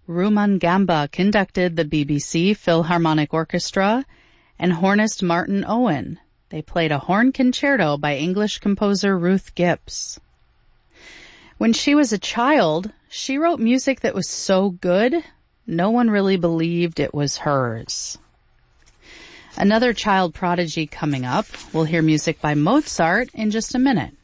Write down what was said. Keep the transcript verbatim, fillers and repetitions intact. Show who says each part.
Speaker 1: Rumangamba conducted the B B C Philharmonic Orchestra, and hornist Martin Owen. They played a horn concerto by English composer Ruth Gibbs. When she was a child, she wrote music that was so good, no one really believed it was hers. Another child prodigy coming up. We'll hear music by Mozart in just a minute.